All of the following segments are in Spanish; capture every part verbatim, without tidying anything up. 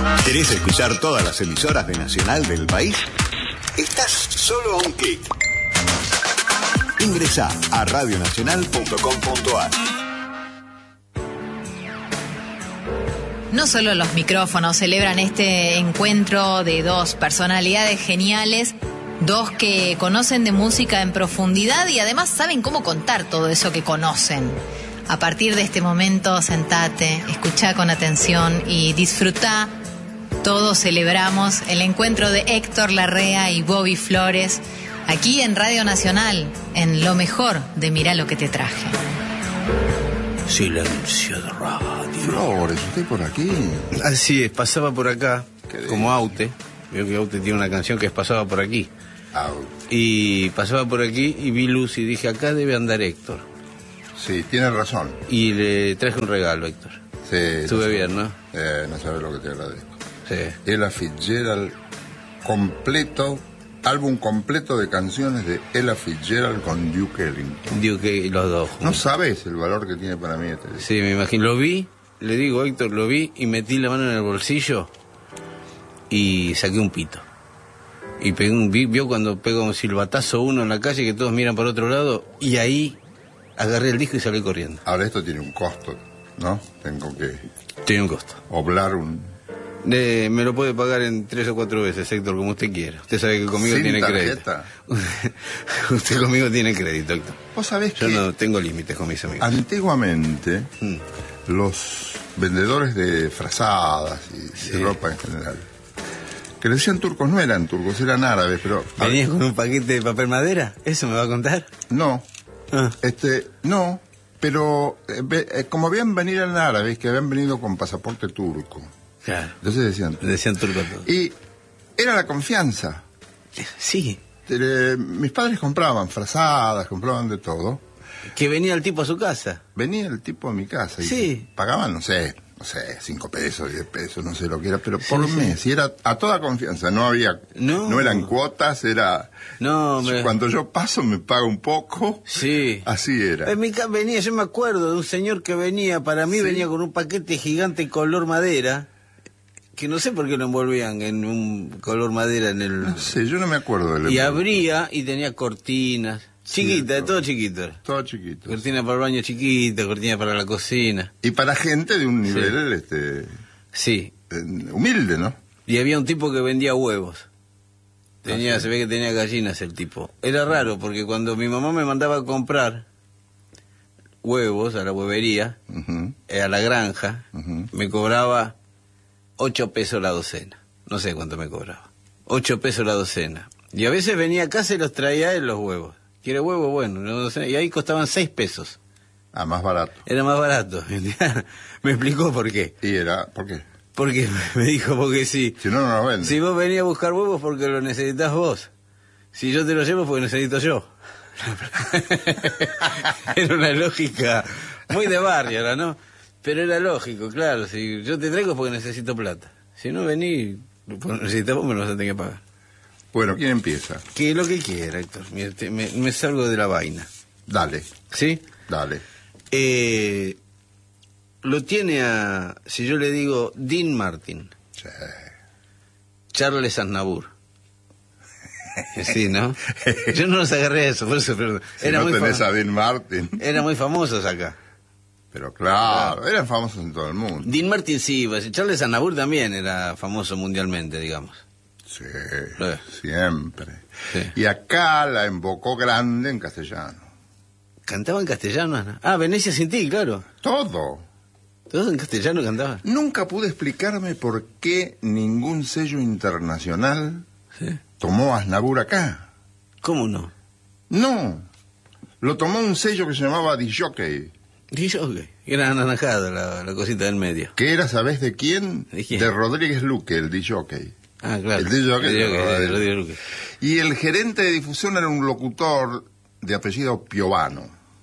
¿Querés escuchar todas las emisoras de Nacional del país? Estás solo a un clic. Ingresá a radio nacional punto com punto a r. No solo los micrófonos celebran este encuentro de dos personalidades geniales, dos que conocen de música en profundidad y además saben cómo contar todo eso que conocen. A partir de este momento, sentate, escuchá con atención y disfrutá. Todos celebramos el encuentro de Héctor Larrea y Bobby Flores aquí en Radio Nacional, en lo mejor de Mirá lo que te traje. Silencio de radio. Flores, ¿usted por aquí? Así es, pasaba por acá, como Aute. Veo que Aute tiene una canción que es Pasaba por aquí. Aute. Y pasaba por aquí y vi luz y dije, acá debe andar Héctor. Sí, tiene razón. Y le traje un regalo, Héctor. Sí. Estuve no bien, ¿no? Eh, no sabes lo que te agradezco. Sí. Ella Fitzgerald completo, álbum completo de canciones de Ella Fitzgerald con Duke Ellington. Duke, los dos. No sabes el valor que tiene para mí este disco. Sí, me imagino. Lo vi, le digo, Héctor, lo vi y metí la mano en el bolsillo y saqué un pito. Y pegué un, vi, vio cuando pega un silbatazo uno en la calle que todos miran para otro lado y ahí agarré el disco y salí corriendo. Ahora esto tiene un costo, ¿no? Tengo que Tiene un costo. oblar un... De, me lo puede pagar en tres o cuatro veces, Héctor, como usted quiera. Usted sabe que conmigo ¿Sin tiene tarjeta? crédito. Usted conmigo tiene crédito, Héctor. Vos sabés Yo que no tengo límites con mis amigos. antiguamente Mm. los vendedores de frazadas y Sí. de ropa en general, que le decían turcos, no eran turcos, eran árabes, pero... ¿Venías con un paquete de papel madera? ¿Eso me va a contar? No, Ah. este, no, pero eh, ve- eh, como habían venido en árabes, que habían venido con pasaporte turco, Claro. entonces decían... Le decían turco a todo. Y era la confianza. Sí. Eh, mis padres compraban frazadas, compraban de todo. Que venía el tipo a su casa. Venía el tipo a mi casa y Sí. pagaban, no sé, no sé, cinco pesos, diez pesos, no sé lo que era, pero Sí, por sí. mes, y era a toda confianza, no había, No. no eran cuotas, era, No, me... cuando yo paso me paga un poco, Sí. así era. En mi casa venía, yo me acuerdo de un señor que venía, para mí Sí. venía con un paquete gigante color madera, que no sé por qué lo envolvían en un color madera en el... No sé, yo no me acuerdo del Y abría y tenía cortinas, chiquitas, de todo chiquito. todo chiquito. Cortina para el baño chiquita, cortina para la cocina. Y para gente de un nivel, este, Sí. eh, humilde, ¿no? Y había un tipo que vendía huevos. Tenía, Ah, sí. se ve que tenía gallinas el tipo. Era raro porque cuando mi mamá me mandaba a comprar huevos a la huevería, Ujú, eh, a la granja, ujú. me cobraba ocho pesos la docena. No sé cuánto me cobraba. Ocho pesos la docena. Y a veces venía a casa y los traía él los huevos. ¿Quiere huevo? Bueno, una docena. Y ahí costaban seis pesos. Ah, más barato. Era más barato. Me explicó por qué. Y era, ¿por qué? Porque me dijo, porque sí. Si no, no lo venden. Si vos venís a buscar huevos porque lo necesitas vos. Si yo te lo llevo porque necesito yo. Era una lógica muy de barrio, ¿la ¿no? Pero era lógico, claro. Si yo te traigo porque necesito plata. Si no venís, porque necesitas vos, me lo vas a tener que pagar. Bueno, ¿quién empieza? Que lo que quiera, Héctor. Me, me, me salgo de la vaina. Dale, ¿Sí? dale. Eh, lo tiene a, si yo le digo, Dean Martin. Sí. Charles Aznavour. Sí, ¿no? Yo no los agarré eso, por eso, pero Si era, no muy tenés fam- a Dean Martin. eran muy famosos acá. Pero claro, eran famosos en todo el mundo. Dean Martin sí, pues, Charles Aznavour también era famoso mundialmente, digamos. Sí, Eh. siempre. Sí. Y acá la embocó grande en castellano. ¿Cantaba en castellano, Ana? Ah, Venecia sin ti, claro. Todo. ¿Todos en castellano cantaban? Nunca pude explicarme por qué ningún sello internacional Sí. tomó a Aznavour acá. ¿Cómo no? No. Lo tomó un sello que se llamaba Disjockey. Dije, ok. Era anaranjada la, la cosita del medio. Que era, ¿sabés de quién? ¿De quién? De Rodríguez Luque, el Disjockey. Ah, claro. El disc-jockey, El disc-jockey, no, sí, el- Rodrigo Luque. Y el gerente de difusión era un locutor de apellido Piovano.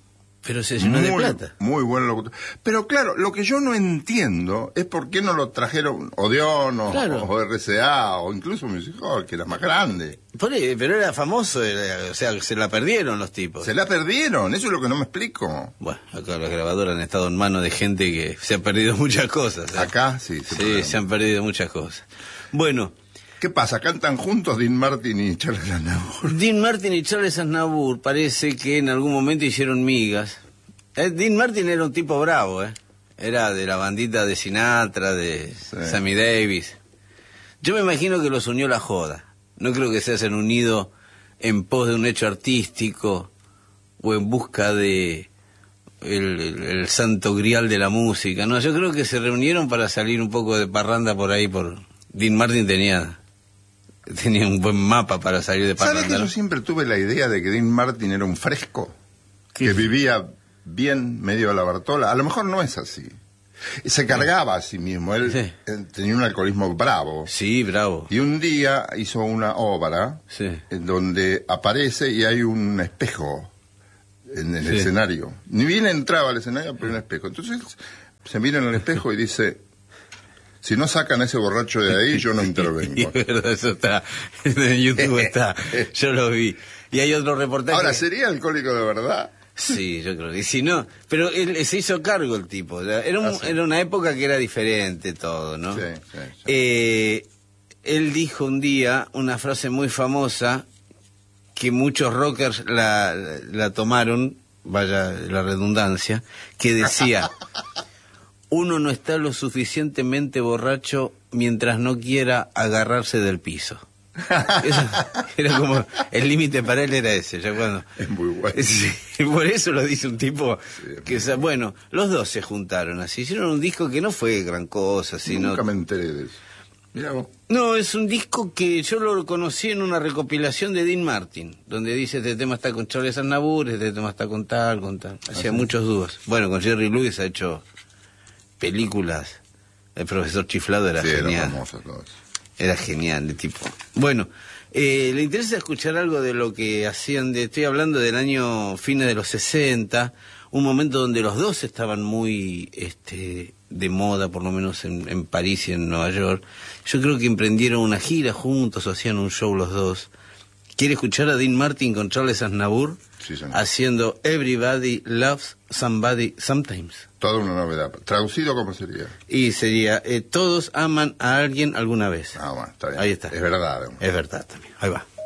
Pero se llenó de plata. Muy buen locutor. Pero claro, lo que yo no entiendo es por qué no lo trajeron Odeón o, Claro. o R C A o incluso Music Hall, que era más grande. Por ahí, pero era famoso, era- o sea, se la perdieron los tipos. Se la perdieron, eso es lo que no me explico. Bueno, acá las grabadoras han estado en manos de gente que se ha perdido muchas cosas. ¿eh? Acá sí. Se Sí, perdieron. se han perdido muchas cosas. Bueno, ¿Qué pasa? ¿Cantan juntos Dean Martin y Charles Aznavour? Dean Martin y Charles Aznavour parece que en algún momento hicieron migas. Eh, Dean Martin era un tipo bravo, ¿eh? Era de la bandita de Sinatra, de Sí. Sammy Davis. Yo me imagino que los unió la joda. No creo que se hayan unido en pos de un hecho artístico o en busca de el, el- el santo grial de la música. No, yo creo que se reunieron para salir un poco de parranda por ahí. Por Dean Martin tenía tenía un buen mapa para salir de ¿Sabes parranda. que yo ¿no? siempre tuve la idea de que Dean Martin era un fresco? ¿Qué? Que vivía bien medio a la Bartola. A lo mejor no es así. Se cargaba a sí mismo. Él Sí. eh, tenía un alcoholismo bravo. Sí, bravo. Y un día hizo una obra Sí. en donde aparece y hay un espejo en el Sí. escenario. Ni bien entraba al escenario, pero un espejo. Entonces se mira en el espejo y dice, si no sacan a ese borracho de ahí, yo no Y intervengo. es verdad, eso está. En YouTube está. Yo lo vi. Y hay otro reportaje. Ahora, ¿sería alcohólico de verdad? Sí, yo creo que sí, no. Pero él se hizo cargo el tipo. O sea, era, un- Ah, sí. era una época que era diferente todo, ¿no? Sí, sí, sí. Eh, él dijo un día una frase muy famosa que muchos rockers la, la tomaron, vaya la redundancia, que decía: uno no está lo suficientemente borracho mientras no quiera agarrarse del piso. Eso era como, el límite para él era ese, ya cuando... Es muy bueno. Sí, por eso lo dice un tipo que, o sea, bueno, los dos se juntaron así, hicieron un disco que no fue gran cosa, sino... Nunca me enteré de eso. Mirá vos. No, es un disco que yo lo conocí en una recopilación de Dean Martin, donde dice este tema está con Charles Aznavour, este tema está con tal, con tal. Hacía sí. muchos dúos. Bueno, con Jerry Lewis ha hecho películas. El profesor Chiflado era Sí, era genial. famoso todo eso. Era genial, de tipo. Bueno, eh, ¿le interesa escuchar algo de lo que hacían? De, estoy hablando del año fines de los sesenta, un momento donde los dos estaban muy este, de moda, por lo menos en, en París y en Nueva York. Yo creo que emprendieron una gira juntos, o hacían un show los dos. ¿Quiere escuchar a Dean Martin con Charles Aznavour? Sí, señor. Haciendo Everybody Loves Somebody Sometimes. Toda una novedad. ¿Traducido cómo sería? Y sería, eh, todos aman a alguien alguna vez. Ah, bueno, está bien. Ahí está. Es verdad. digamos. Es verdad también. Ahí va.